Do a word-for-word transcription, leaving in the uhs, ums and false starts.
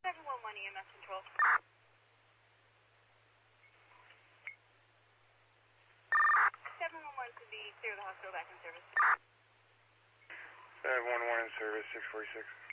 seven one one E M S control. seven one one to be clear the hospital back in service. seven one one in service, six forty-six.